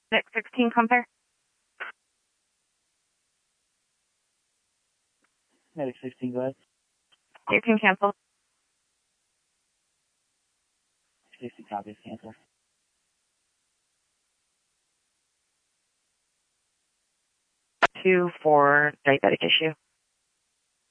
Next 16 compare. Medic 16, go ahead. You can cancel. 60 copies, cancel. 2 for diabetic issue.